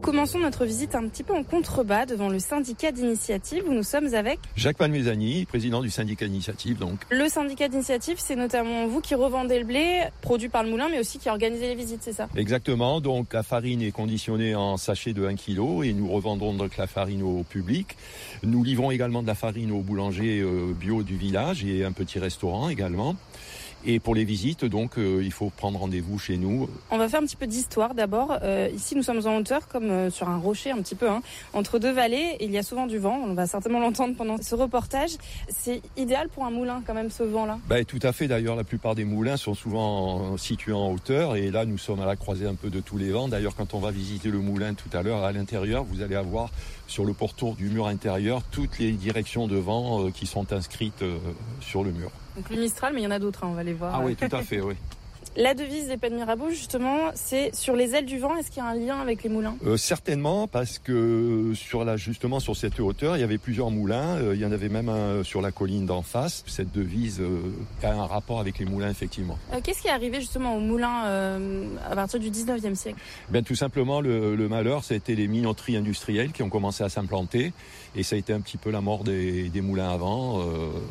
commençons notre visite un petit peu en contrebas devant le syndicat d'initiative où nous sommes avec Jacques Palmezani, président du syndicat d'initiative. Donc. Le syndicat d'initiative, c'est notamment vous qui revendez le blé produit par le moulin, mais aussi qui organisez les visites, c'est ça? Exactement. Donc la farine est conditionnée en sachets de 1 kg et nous revendons donc la farine au public. Nous livrons également de la farine aux boulangers bio du village et un petit restaurant également. Et pour les visites, donc, il faut prendre rendez-vous chez nous. On va faire un petit peu d'histoire d'abord. Ici, nous sommes en hauteur, comme sur un rocher un petit peu, entre deux vallées. Et il y a souvent du vent. On va certainement l'entendre pendant ce reportage. C'est idéal pour un moulin, quand même, ce vent-là. Tout à fait. D'ailleurs, la plupart des moulins sont souvent situés en hauteur. Et là, nous sommes à la croisée un peu de tous les vents. D'ailleurs, quand on va visiter le moulin tout à l'heure, à l'intérieur, vous allez avoir sur le pourtour du mur intérieur toutes les directions de vent qui sont inscrites sur le mur. Donc le Mistral, mais il y en a d'autres, on va les voir. Ah oui, tout à fait, oui. La devise des Pays de Mirabeau, justement, c'est sur les ailes du vent. Est-ce qu'il y a un lien avec les moulins ? Certainement, parce que justement sur cette hauteur, il y avait plusieurs moulins. Il y en avait même un sur la colline d'en face. Cette devise a un rapport avec les moulins, effectivement. Qu'est-ce qui est arrivé justement aux moulins à partir du 19e siècle ? Tout simplement, le malheur, ça a été les minoteries industrielles qui ont commencé à s'implanter. Et ça a été un petit peu la mort des moulins avant.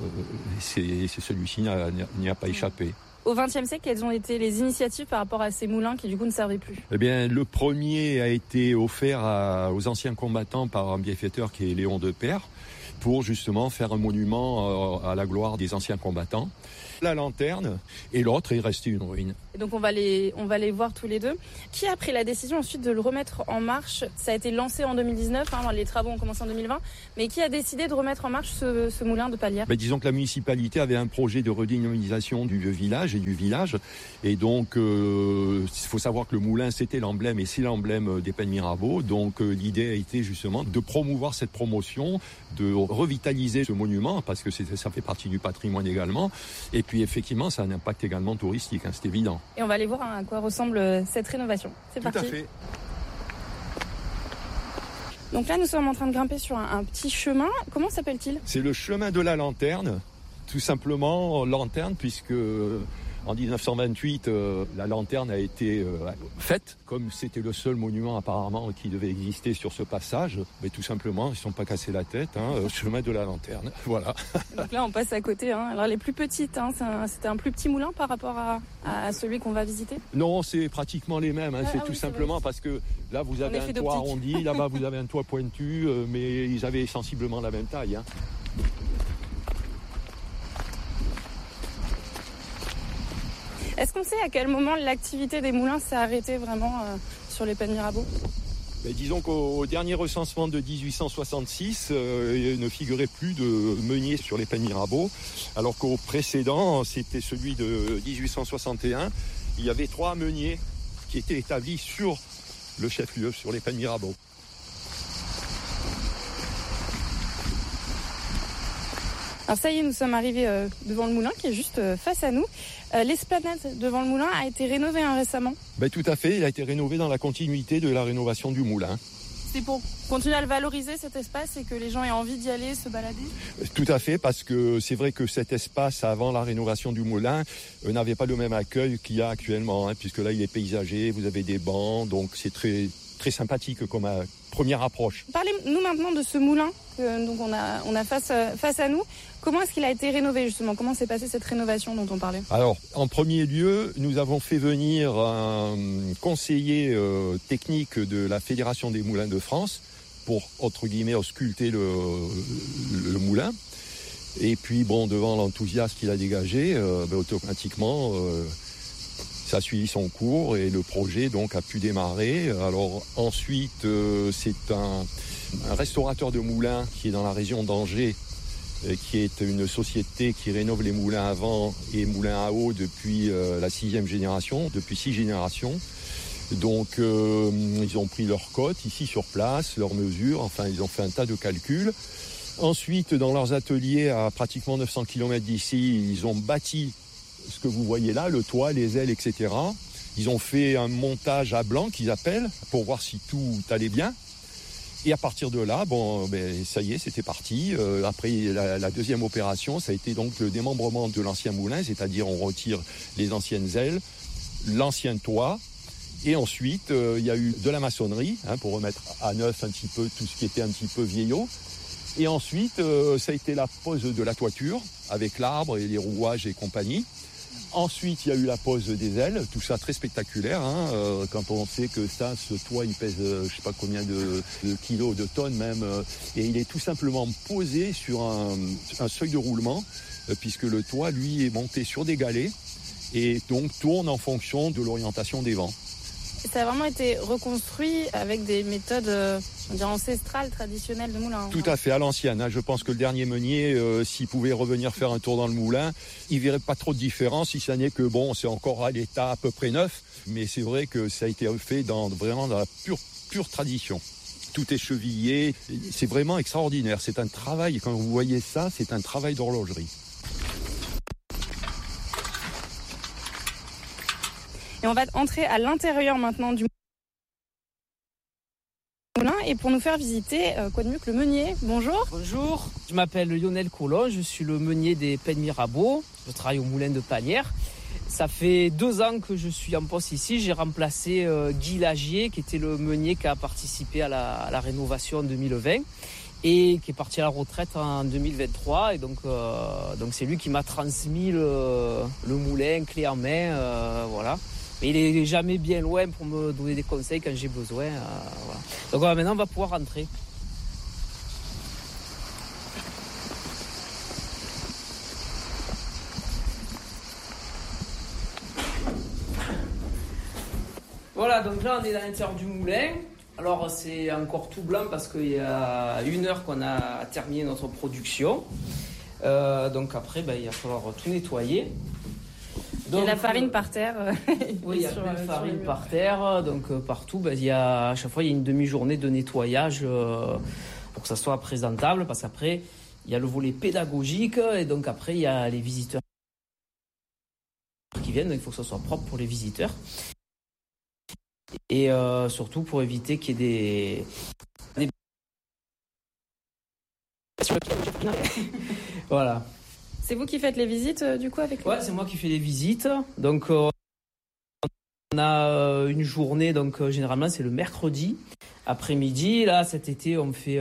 Celui-ci n'y a pas échappé. Au XXe siècle, quelles ont été les initiatives par rapport à ces moulins qui du coup ne servaient plus ? Le premier a été offert aux anciens combattants par un bienfaiteur qui est Léon Depère pour justement faire un monument à la gloire des anciens combattants. La lanterne et l'autre est resté une ruine. Et donc on va les voir tous les deux. Qui a pris la décision ensuite de le remettre en marche ? Ça a été lancé en 2019, les travaux ont commencé en 2020, mais qui a décidé de remettre en marche ce moulin de Palières ? Disons que la municipalité avait un projet de redynamisation du vieux village et du village, et donc il faut savoir que le moulin c'était l'emblème et c'est l'emblème des Pays de Mirabeau, donc l'idée a été justement de promouvoir cette promotion, de revitaliser ce monument parce que ça fait partie du patrimoine également. Et puis effectivement, ça a un impact également touristique, c'est évident. Et on va aller voir à quoi ressemble cette rénovation. C'est parti. Tout à fait. Donc là, nous sommes en train de grimper sur un petit chemin. Comment s'appelle-t-il ? C'est le chemin de la lanterne, tout simplement lanterne, puisque en 1928, la lanterne a été faite, comme c'était le seul monument apparemment qui devait exister sur ce passage. Mais tout simplement, ils ne se sont pas cassés la tête, chemin de la lanterne, voilà. Donc là, on passe à côté. Alors, elle est plus petite, c'était un plus petit moulin par rapport à celui qu'on va visiter ? Non, c'est pratiquement les mêmes. C'est tout simplement parce que là, vous avez un toit arrondi, là-bas, vous avez un toit pointu, mais ils avaient sensiblement la même taille. Est-ce qu'on sait à quel moment l'activité des moulins s'est arrêtée vraiment sur les Pays de Mirabeau ? Disons qu'au dernier recensement de 1866, il ne figurait plus de meuniers sur les Pays de Mirabeau, alors qu'au précédent, c'était celui de 1861, il y avait 3 meuniers qui étaient établis sur le chef-lieu, sur les Pays de Mirabeau. Alors ça y est, nous sommes arrivés devant le moulin qui est juste face à nous. L'esplanade devant le moulin a été rénovée récemment ? Tout à fait, il a été rénové dans la continuité de la rénovation du moulin. C'est pour continuer à le valoriser cet espace et que les gens aient envie d'y aller, se balader ? Tout à fait, parce que c'est vrai que cet espace avant la rénovation du moulin n'avait pas le même accueil qu'il y a actuellement, puisque là il est paysager, vous avez des bancs, donc c'est très, très sympathique comme première approche. Parlez-nous maintenant de ce moulin que donc on a face à nous. Comment est-ce qu'il a été rénové justement ? Comment s'est passée cette rénovation dont on parlait ? Alors, en premier lieu, nous avons fait venir un conseiller technique de la Fédération des moulins de France pour, entre guillemets, ausculter le moulin. Et puis, devant l'enthousiasme qu'il a dégagé, automatiquement, ça a suivi son cours et le projet donc a pu démarrer. Alors ensuite, c'est un restaurateur de moulins qui est dans la région d'Angers, qui est une société qui rénove les moulins à vent et moulins à eau depuis la 6e génération, depuis 6 générations. Donc ils ont pris leurs cotes ici sur place, leurs mesures, ils ont fait un tas de calculs. Ensuite, dans leurs ateliers à pratiquement 900 km d'ici, ils ont bâti ce que vous voyez là, le toit, les ailes, etc. Ils ont fait un montage à blanc qu'ils appellent pour voir si tout allait bien. Et à partir de là, ça y est, c'était parti. Après la deuxième opération, ça a été donc le démembrement de l'ancien moulin, c'est-à-dire on retire les anciennes ailes, l'ancien toit, Et ensuite, il y a eu de la maçonnerie, pour remettre à neuf un petit peu tout ce qui était un petit peu vieillot. Et ensuite, ça a été la pose de la toiture, avec l'arbre et les rouages et compagnie. Ensuite, il y a eu la pose des ailes, tout ça très spectaculaire, quand on sait que ce toit, il pèse je sais pas combien de kilos, de tonnes même, et il est tout simplement posé sur un seuil de roulement, puisque le toit, lui, est monté sur des galets, et donc tourne en fonction de l'orientation des vents. Ça a vraiment été reconstruit avec des méthodes ancestrales, traditionnelles de moulin. Tout à fait, à l'ancienne. Je pense que le dernier meunier, s'il pouvait revenir faire un tour dans le moulin, il verrait pas trop de différence, si ça n'est que c'est encore à l'état à peu près neuf. Mais c'est vrai que ça a été fait vraiment dans la pure tradition. Tout est chevillé, c'est vraiment extraordinaire. C'est un travail, quand vous voyez ça, c'est un travail d'horlogerie. Et on va entrer à l'intérieur maintenant du moulin. Et pour nous faire visiter, quoi de mieux que le meunier. Bonjour. Bonjour, je m'appelle Lionel Collon, je suis le meunier des Pennes Mirabeau. Je travaille au moulin de Panières. Ça fait 2 ans que je suis en poste ici. J'ai remplacé Guy Lagier, qui était le meunier qui a participé à la rénovation en 2020 et qui est parti à la retraite en 2023. Et donc c'est lui qui m'a transmis le moulin clé en main. Voilà. Mais il est jamais bien loin pour me donner des conseils quand j'ai besoin. Voilà. Donc maintenant, on va pouvoir rentrer. Voilà, donc là, on est dans l'intérieur du moulin. Alors, c'est encore tout blanc parce qu'il y a 1 heure qu'on a terminé notre production. Donc après, il va falloir tout nettoyer. Donc, il y a la farine par terre. Oui, il y a plein de farine par terre. Donc partout, à chaque fois, il y a une demi-journée de nettoyage pour que ça soit présentable. Parce qu'après, il y a le volet pédagogique. Et donc après, il y a les visiteurs qui viennent. Donc, il faut que ça soit propre pour les visiteurs. Et surtout pour éviter qu'il y ait des... Voilà. C'est vous qui faites les visites du coup avec lui ? Ouais, c'est moi qui fais les visites. Donc on a une journée, donc généralement c'est le mercredi après-midi. Là cet été on fait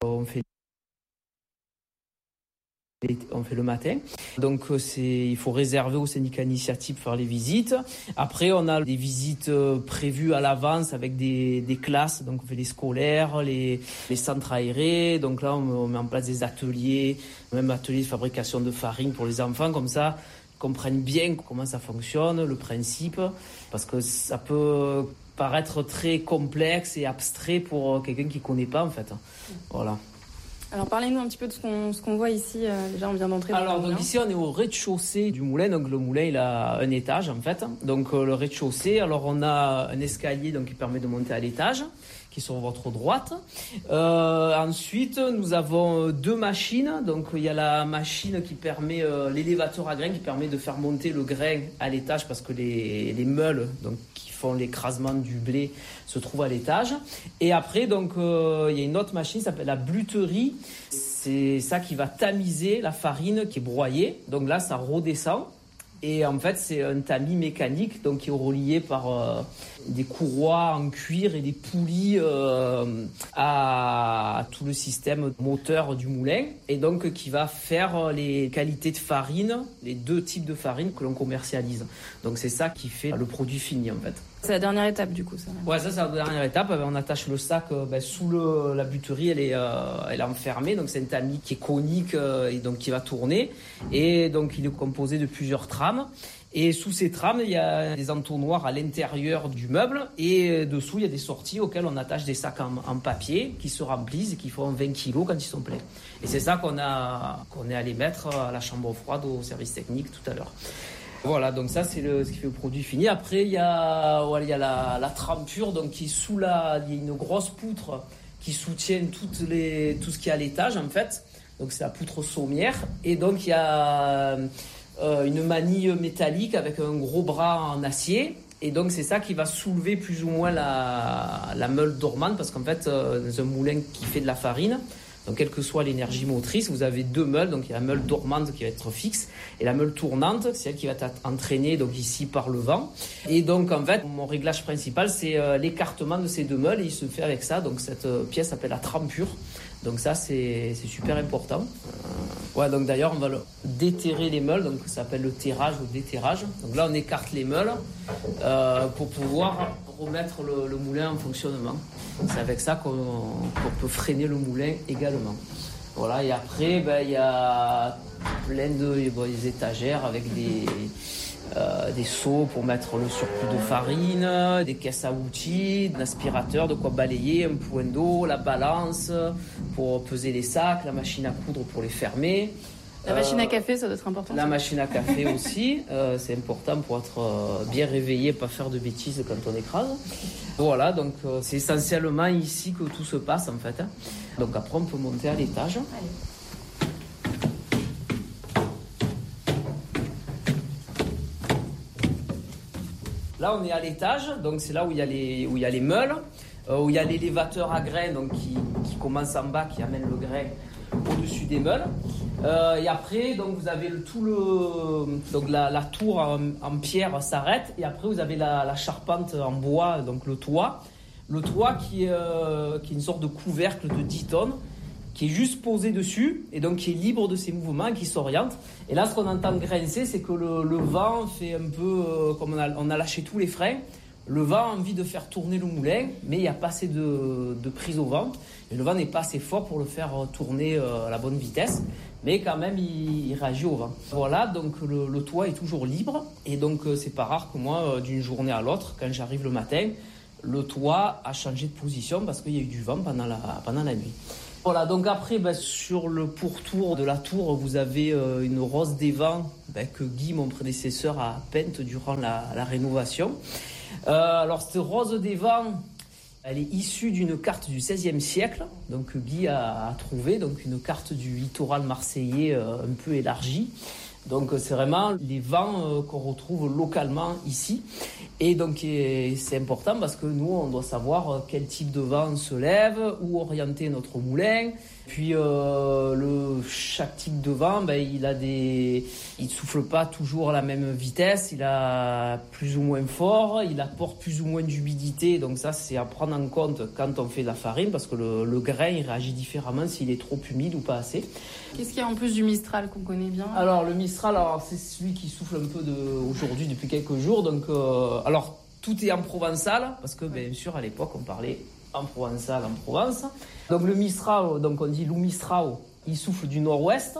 le matin. Donc il faut réserver au syndicat initiative pour faire les visites. Après on a des visites prévues à l'avance avec des classes. Donc on fait les scolaires, les centres aérés. Donc là on met en place des ateliers, même ateliers de fabrication de farine pour les enfants, comme ça ils comprennent bien comment ça fonctionne, le principe, parce que ça peut paraître très complexe et abstrait pour quelqu'un qui connaît pas en fait. Voilà. Alors parlez-nous un petit peu de ce qu'on voit ici. Déjà on vient d'entrer dans le moulin. Donc ici on est au rez-de-chaussée du moulin. Donc le moulin il a un étage en fait. Donc le rez-de-chaussée, alors on a un escalier donc qui permet de monter à l'étage, qui est sur votre droite. Ensuite nous avons 2 machines. Donc il y a la machine qui permet l'élévateur à grains qui permet de faire monter le grain à l'étage parce que les meules donc qui font l'écrasement du blé se trouvent à l'étage. Et après donc il y a une autre machine qui s'appelle la bluterie. C'est ça qui va tamiser la farine qui est broyée. Donc là ça redescend. Et en fait, c'est un tamis mécanique donc qui est relié par des courroies en cuir et des poulies à tout le système moteur du moulin. Et donc, qui va faire les qualités de farine, les 2 types de farine que l'on commercialise. Donc, c'est ça qui fait le produit fini, en fait. C'est la dernière étape, du coup, ça. Ouais, ça, c'est la dernière étape. On attache le sac sous la buterie, elle est enfermée. Donc, c'est un tamis qui est conique et donc qui va tourner. Et donc, il est composé de plusieurs trames. Et sous ces trames, il y a des entonnoirs à l'intérieur du meuble. Et dessous, il y a des sorties auxquelles on attache des sacs en papier qui se remplissent et qui font 20 kilos quand ils sont pleins. Et c'est ça qu'on est allé mettre à la chambre froide au service technique tout à l'heure. Voilà, donc ça c'est ce qui fait le produit fini. Après il y a la trempure, donc qui est il y a une grosse poutre qui soutient tout ce qui est à l'étage en fait. Donc c'est la poutre sommière et donc il y a une manille métallique avec un gros bras en acier. Et donc c'est ça qui va soulever plus ou moins la meule dormante parce qu'en fait dans un moulin qui fait de la farine, Donc quelle que soit l'énergie motrice, vous avez 2 meules. Donc il y a la meule dormante qui va être fixe et la meule tournante, c'est elle qui va être entraînée donc ici par le vent. Et donc en fait, mon réglage principal, c'est l'écartement de ces 2 meules et il se fait avec ça. Donc cette pièce s'appelle la trempure. Donc ça, c'est super important. Ouais, donc d'ailleurs, on va déterrer les meules, donc ça s'appelle le terrage ou déterrage. Donc là, on écarte les meules pour pouvoir remettre le moulin en fonctionnement. C'est avec ça qu'on peut freiner le moulin également. Voilà, et après, il y a plein des étagères avec des seaux pour mettre le surplus de farine, des caisses à outils, un aspirateur, de quoi balayer, un point d'eau, la balance pour peser les sacs, la machine à coudre pour les fermer. La machine à café, ça doit être important. La machine à café aussi, c'est important pour être bien réveillé, pas faire de bêtises quand on écrase. Voilà, donc c'est essentiellement ici que tout se passe en fait. Donc après, on peut monter à l'étage. Allez. Là, on est à l'étage, donc c'est là où il y a les meules, où il y a l'élévateur à grains donc qui commence en bas, qui amène le grain au-dessus des meules. Et après, donc vous avez donc la tour en pierre s'arrête, et après vous avez la charpente en bois, donc le toit. Le toit qui est une sorte de couvercle de 10 tonnes, qui est juste posé dessus, et donc qui est libre de ses mouvements, qui s'oriente. Et là, ce qu'on entend grincer, c'est que le vent fait un peu, comme on a lâché tous les freins, le vent a envie de faire tourner le moulin, mais il n'y a pas assez de prise au vent, et le vent n'est pas assez fort pour le faire tourner à la bonne vitesse, mais quand même, il réagit au vent. Voilà, donc le toit est toujours libre, et donc c'est pas rare que moi, d'une journée à l'autre, quand j'arrive le matin, le toit a changé de position parce qu'il y a eu du vent pendant la nuit. Voilà, donc après, sur le pourtour de la tour, vous avez une rose des vents que Guy, mon prédécesseur, a peinte durant la rénovation. Alors, cette rose des vents, elle est issue d'une carte du XVIe siècle, donc Guy a trouvé donc une carte du littoral marseillais un peu élargie. Donc c'est vraiment les vents qu'on retrouve localement ici. Et donc c'est important parce que nous, on doit savoir quel type de vent se lève, où orienter notre moulin. Puis chaque type de vent, il souffle pas toujours à la même vitesse, il a plus ou moins fort, il apporte plus ou moins d'humidité. Donc ça, c'est à prendre en compte quand on fait de la farine parce que le grain, il réagit différemment s'il est trop humide ou pas assez. Qu'est-ce qu'il y a en plus du Mistral qu'on connaît bien ? Alors le Mistral, c'est celui qui souffle un peu aujourd'hui depuis quelques jours. Donc alors tout est en provençal parce que bien sûr à l'époque on parlait en provençal en Provence. Donc le Mistral, donc on dit Loup Mistral, il souffle du nord-ouest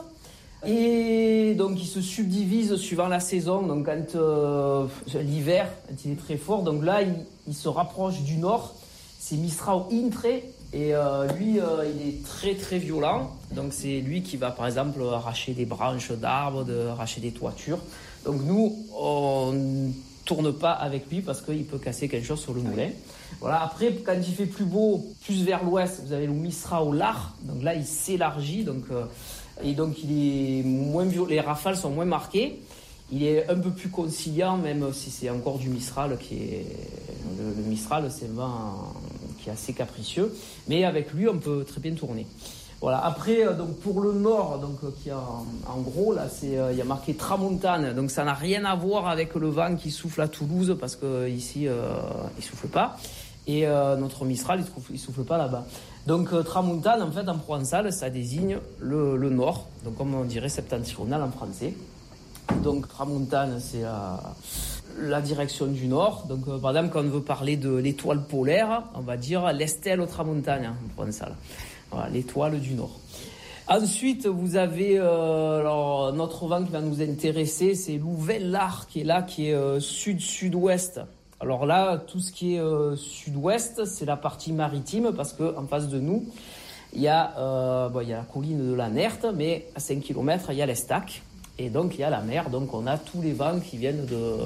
et donc il se subdivise suivant la saison. Donc quand l'hiver, quand il est très fort, donc là il se rapproche du nord. C'est Mistral Intre. Et lui, il est très très violent. Donc c'est lui qui va par exemple arracher des branches d'arbres, arracher des toitures. Donc nous, on ne tourne pas avec lui parce qu'il peut casser quelque chose sur le moulin. Voilà. Après, quand il fait plus beau, plus vers l'ouest, vous avez le Mistral Lard. Donc là, il s'élargit. Et donc il est moins violent. Les rafales sont moins marquées. Il est un peu plus conciliant, même si c'est encore du Mistral qui est... Le Mistral, c'est un vent qui est assez capricieux. Mais avec lui, on peut très bien tourner. Voilà. Après, donc pour le nord, donc qui en gros là, il y a marqué Tramontane. Donc ça n'a rien à voir avec le vent qui souffle à Toulouse parce que ici il souffle pas. Et notre Mistral, il souffle pas là-bas. Donc Tramontane, en fait, en provençal, ça désigne le nord. Donc comme on dirait septentrional en français. Donc Tramontane, c'est la direction du nord. Donc par exemple, quand on veut parler de l'étoile polaire, on va dire l'Estelle Tramontane en provençal. Voilà, l'étoile du nord. Ensuite, vous avez alors, notre vent qui va nous intéresser, c'est l'Ouvel-Lard qui est là, qui est sud-sud-ouest. Alors là, tout ce qui est sud-ouest, c'est la partie maritime parce qu'en face de nous, il y a la colline de la Nerte, mais à 5 km, il y a l'Estac. Et donc, il y a la mer. Donc, on a tous les vents qui viennent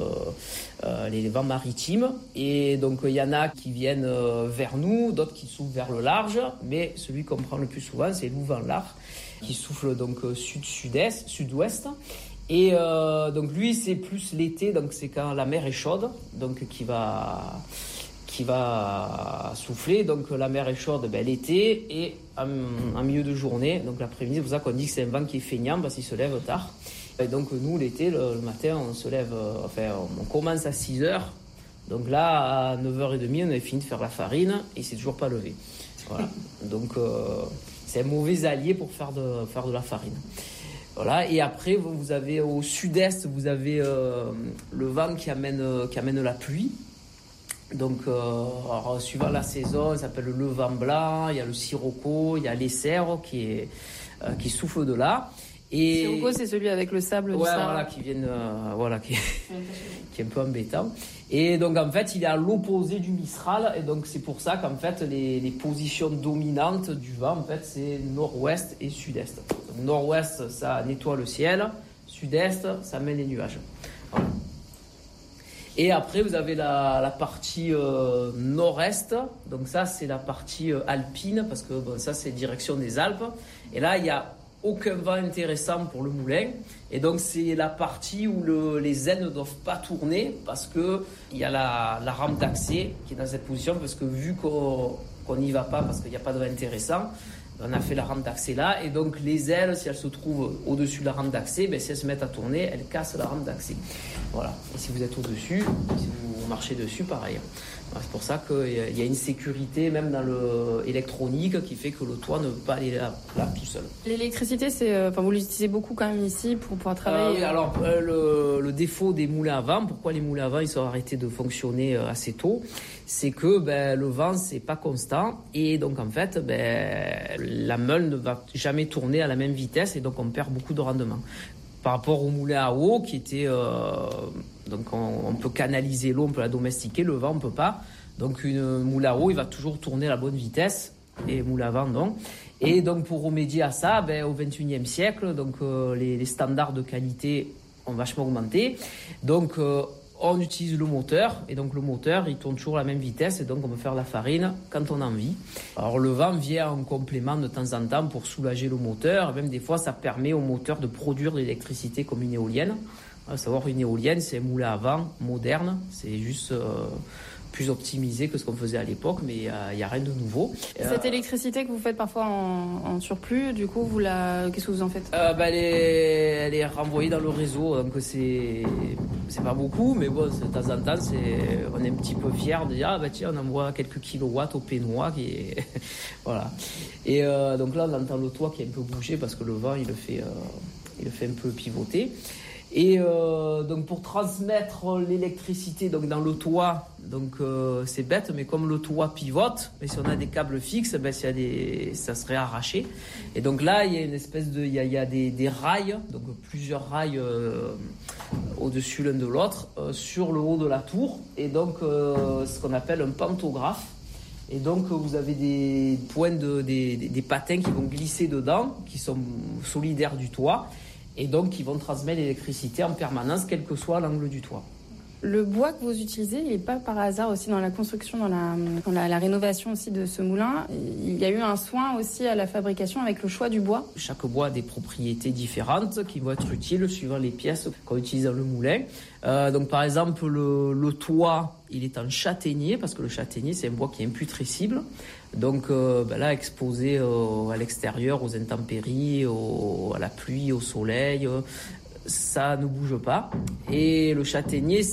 les vents maritimes. Et donc, il y en a qui viennent vers nous, d'autres qui soufflent vers le large. Mais celui qu'on prend le plus souvent, c'est l'Ouvel-Lard, qui souffle donc sud-sud-est, sud-ouest. Et donc, lui, c'est plus l'été. Donc, c'est quand la mer est chaude, donc qui va qui va souffler. Donc la mer est chaude l'été et en milieu de journée, donc l'après-midi. C'est pour ça qu'on dit que c'est un vent qui est feignant parce qu'il se lève tard. Et donc nous, l'été, le matin, on se lève, on commence à 6h. Donc là, à 9h30, on avait fini de faire la farine et il s'est toujours pas levé. Voilà. Donc c'est un mauvais allié pour faire de la farine. Voilà. Et après, vous avez au sud-est, vous avez le vent qui amène la pluie. Donc, suivant la saison, ça s'appelle le vent blanc, il y a le sirocco, il y a l'essert qui souffle de là. Et sirocco, c'est celui avec le sable du Sahara. Voilà, qui viennent, qui est un peu embêtant. Et donc, en fait, il est à l'opposé du Mistral. Et donc, c'est pour ça qu'en fait, les positions dominantes du vent, en fait, c'est nord-ouest et sud-est. Donc, nord-ouest, ça nettoie le ciel. Sud-est, ça mène les nuages. Voilà. Et après, vous avez la partie nord-est. Donc ça, c'est la partie alpine, parce que ça, c'est direction des Alpes. Et là, il n'y a aucun vent intéressant pour le moulin. Et donc, c'est la partie où les ailes ne doivent pas tourner, parce qu'il y a la rampe d'accès qui est dans cette position, parce que vu qu'on n'y va pas, parce qu'il n'y a pas de vent intéressant, on a fait la rampe d'accès là. Et donc, les ailes, si elles se trouvent au-dessus de la rampe d'accès, si elles se mettent à tourner, elles cassent la rampe d'accès. Voilà. Et si vous êtes au-dessus, si vous marchez dessus, pareil. Voilà, c'est pour ça qu'il y a une sécurité, même dans l'électronique, qui fait que le toit ne peut pas aller là tout seul. L'électricité, vous l'utilisez beaucoup quand même ici pour pouvoir travailler. Alors, le défaut des moulins à vent, pourquoi les moulins à vent ils sont arrêtés de fonctionner assez tôt, c'est que le vent, c'est pas constant. Et donc, en fait, la meule ne va jamais tourner à la même vitesse et donc on perd beaucoup de rendement. Par rapport au moulin à eau qui était... donc on peut canaliser l'eau, on peut la domestiquer, le vent on peut pas. Donc une moulin à eau, il va toujours tourner à la bonne vitesse et moulin à vent non. Et donc pour remédier à ça, au XXIe siècle, donc les standards de qualité ont vachement augmenté. Donc on utilise le moteur et donc le moteur il tourne toujours à la même vitesse et donc on peut faire la farine quand on a envie. Alors le vent vient en complément de temps en temps pour soulager le moteur, même des fois ça permet au moteur de produire de l'électricité comme une éolienne. À savoir une éolienne c'est un moulin à vent moderne, c'est juste plus optimisé que ce qu'on faisait à l'époque, mais il n'y a rien de nouveau. Cette électricité que vous faites parfois en surplus, du coup, qu'est-ce que vous en faites? Elle est renvoyée dans le réseau, donc c'est pas beaucoup, mais bon, de temps en temps, on est un petit peu fiers de dire, tiens, on envoie quelques kilowatts au Pénois, voilà. Et donc là, on entend le toit qui est un peu bougé parce que le vent, il le fait un peu pivoter. Et donc pour transmettre l'électricité donc dans le toit, donc c'est bête, mais comme le toit pivote, mais si on a des câbles fixes, ça serait arraché. Et donc là il y a une espèce il y a des rails, donc plusieurs rails au-dessus l'un de l'autre sur le haut de la tour, et donc ce qu'on appelle un pantographe. Et donc vous avez des points des patins qui vont glisser dedans, qui sont solidaires du toit. Et donc, qui vont transmettre l'électricité en permanence, quel que soit l'angle du toit. Le bois que vous utilisez, il n'est pas par hasard aussi dans la construction, dans la rénovation aussi de ce moulin. Il y a eu un soin aussi à la fabrication avec le choix du bois. Chaque bois a des propriétés différentes qui vont être utiles suivant les pièces qu'on utilise dans le moulin. Donc, par exemple, le toit, il est en châtaignier, parce que le châtaignier, c'est un bois qui est imputrescible. Donc là, exposé à l'extérieur, aux intempéries, à la pluie, au soleil, ça ne bouge pas. Et le châtaignier,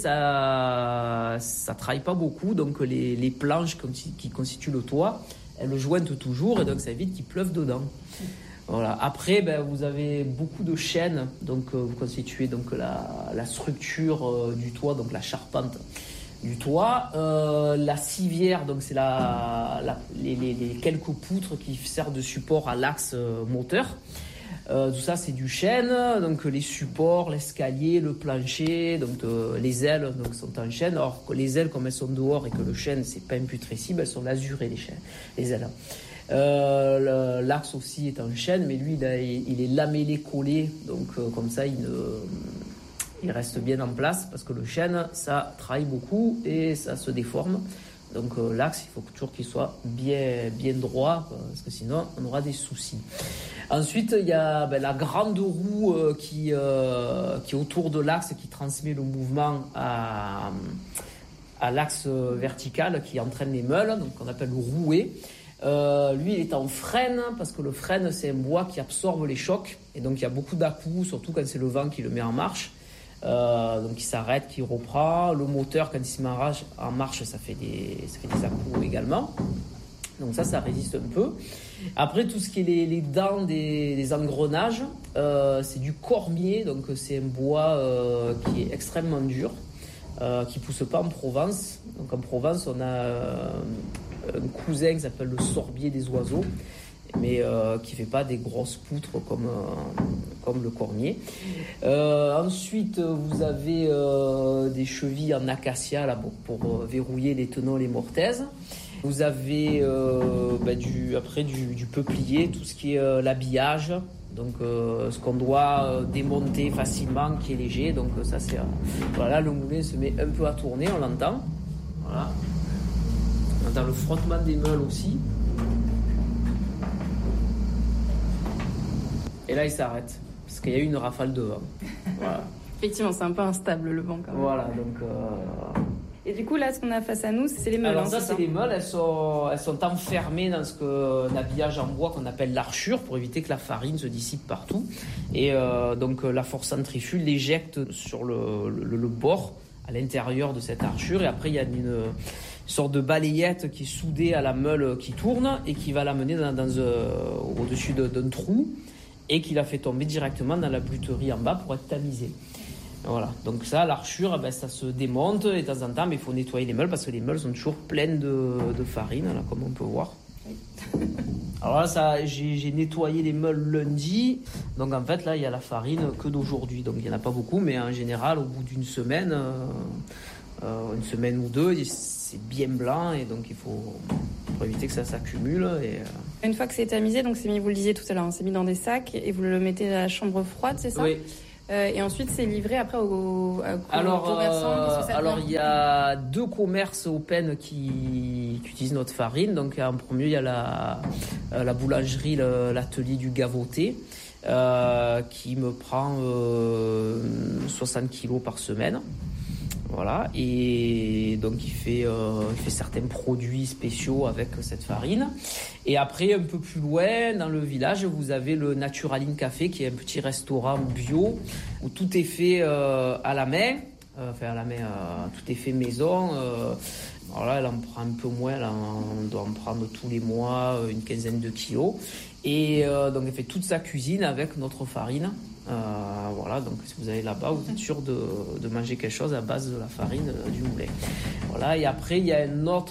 ça travaille pas beaucoup. Donc les planches qui constituent le toit, elles le jointent toujours et donc ça évite qu'il pleuve dedans. Voilà. Après, vous avez beaucoup de chênes, donc vous constituez donc la structure du toit, donc la charpente du toit. La civière, donc c'est les quelques poutres qui servent de support à l'axe moteur. Tout ça c'est du chêne, donc les supports, l'escalier, le plancher, donc les ailes donc sont en chêne. Alors que les ailes, comme elles sont dehors et que le chêne c'est pas imputrescible, elles sont lasurées les ailes. L'axe aussi est en chêne, mais lui il est lamellé collé, donc comme ça il reste bien en place, parce que le chêne ça travaille beaucoup et ça se déforme. Donc l'axe, il faut toujours qu'il soit bien droit, parce que sinon on aura des soucis. Ensuite, il y a la grande roue qui est autour de l'axe, qui transmet le mouvement à à l'axe vertical qui entraîne les meules, donc qu'on appelle le rouet. Lui, il est en frêne, parce que le frêne, c'est un bois qui absorbe les chocs, et donc il y a beaucoup d'à-coups, surtout quand c'est le vent qui le met en marche. Donc il s'arrête, il reprend. Le moteur, quand il se met en marche, ça fait des à-coups également. Donc ça résiste un peu. Après, tout ce qui est les dents des engrenages, c'est du cormier, donc c'est un bois qui est extrêmement dur, qui pousse pas en Provence. Donc en Provence, on a un cousin qui s'appelle le sorbier des oiseaux, mais qui fait pas des grosses poutres comme le cormier. Ensuite, vous avez des chevilles en acacia là, pour verrouiller les tenons, les mortaises. Vous avez du peuplier, tout ce qui est l'habillage, donc ce qu'on doit démonter facilement, qui est léger. Donc ça c'est voilà, le moulin se met un peu à tourner, on l'entend. Voilà. On entend le frottement des meules aussi. Et là il s'arrête parce qu'il y a eu une rafale de vent. Voilà. Effectivement, c'est un peu instable le vent quand même. Voilà, donc. Et du coup, là, ce qu'on a face à nous, c'est les meules. Alors ça, c'est les meules. Elles sont enfermées dans un habillage en bois qu'on appelle l'archure pour éviter que la farine se dissipe partout. Et donc la force centrifuge l'éjecte sur le bord à l'intérieur de cette archure. Et après, il y a une sorte de balayette qui est soudée à la meule qui tourne et qui va l'amener au-dessus d'un trou et qui la fait tomber directement dans la bluterie en bas pour être tamisée. Voilà, donc ça, l'archure, ça se démonte et de temps en temps, mais il faut nettoyer les meules parce que les meules sont toujours pleines de farine, là, comme on peut voir. Alors là, j'ai nettoyé les meules lundi, donc en fait là, il y a la farine que d'aujourd'hui, donc il n'y en a pas beaucoup, mais en général, au bout d'une semaine, une semaine ou deux, c'est bien blanc et donc il faut éviter que ça s'accumule. Une fois que c'est tamisé, donc c'est mis, vous le disiez tout à l'heure, c'est mis dans des sacs et vous le mettez à la chambre froide, c'est ça ? Oui. Et ensuite, c'est livré après aux commerçants. Alors, il y a 2 commerces open qui utilisent notre farine. Donc, en premier, il y a la boulangerie, l'atelier du Gavoté, qui me prend 60 kilos par semaine. Voilà, et donc il fait certains produits spéciaux avec cette farine. Et après, un peu plus loin, dans le village, vous avez le Naturaline Café, qui est un petit restaurant bio où tout est fait à la main. Tout est fait maison. Alors là, elle en prend un peu moins. Là, on doit en prendre tous les mois une quinzaine de kilos. Et donc, elle fait toute sa cuisine avec notre farine. Voilà, donc si vous allez là-bas, vous êtes sûr de manger quelque chose à base de la farine du moulin. Voilà, et après il y a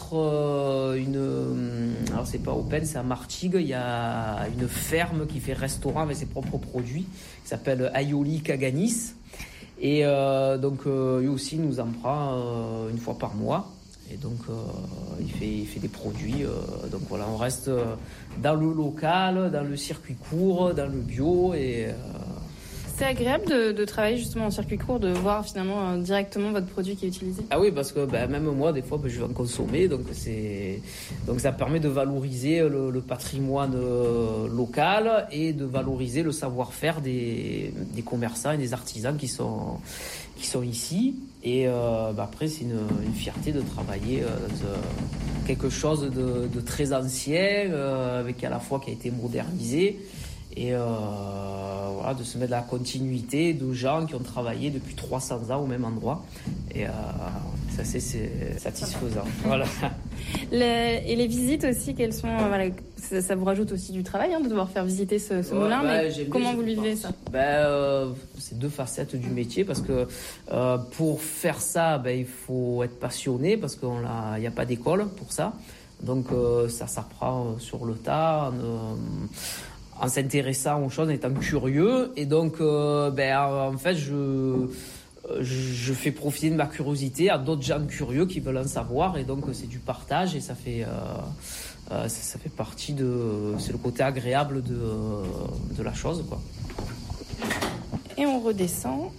alors c'est pas open, c'est à Martigues, il y a une ferme qui fait restaurant avec ses propres produits, qui s'appelle Aioli Caganis, et donc lui aussi nous en prend une fois par mois. Et donc il fait des produits, donc voilà, on reste dans le local, dans le circuit court, dans le bio et c'est agréable de travailler justement en circuit court, de voir finalement directement votre produit qui est utilisé. Ah oui, parce que même moi, des fois, je vais en consommer, donc ça permet de valoriser le patrimoine local et de valoriser le savoir-faire des commerçants et des artisans qui sont ici. Et après, c'est une fierté de travailler dans quelque chose de très ancien, avec à la fois qui a été modernisé. Et voilà, de se mettre dans la continuité de gens qui ont travaillé depuis 300 ans au même endroit. Et ça, c'est satisfaisant. Voilà. Et les visites aussi, quelles sont, ça vous rajoute aussi du travail de devoir faire visiter ce moulin, mais comment vous vivez ça ? C'est 2 facettes du métier, parce que pour faire ça, il faut être passionné, parce qu'il n'y a pas d'école pour ça. Donc ça s'apprend sur le tas, en s'intéressant aux choses, en étant curieux. Et donc, en fait, je fais profiter de ma curiosité à d'autres gens curieux qui veulent en savoir. Et donc, c'est du partage et ça fait partie c'est le côté agréable de la chose, quoi. Et on redescend.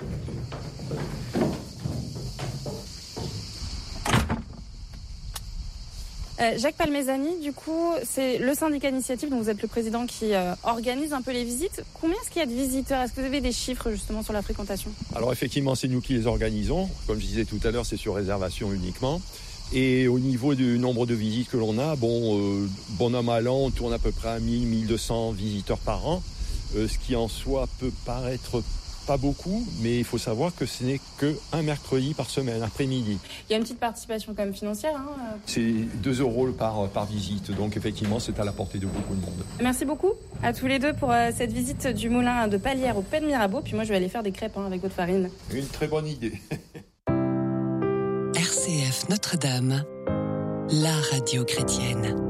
Jacques Palmezani, du coup, c'est le syndicat d'initiative dont vous êtes le président qui organise un peu les visites. Combien est-ce qu'il y a de visiteurs ? Est-ce que vous avez des chiffres justement sur la fréquentation ? Alors effectivement, c'est nous qui les organisons. Comme je disais tout à l'heure, c'est sur réservation uniquement. Et au niveau du nombre de visites que l'on a, bon an mal an, on tourne à peu près à 1000-1200 visiteurs par an, ce qui en soi peut paraître pas beaucoup, mais il faut savoir que ce n'est qu'un mercredi par semaine, après-midi. Il y a une petite participation quand même financière. C'est 2 € par visite, donc effectivement c'est à la portée de beaucoup de monde. Merci beaucoup à tous les deux pour cette visite du moulin de Palières au Pen Mirabeau. Puis moi je vais aller faire des crêpes avec votre farine. Une très bonne idée. RCF Notre-Dame, la radio chrétienne.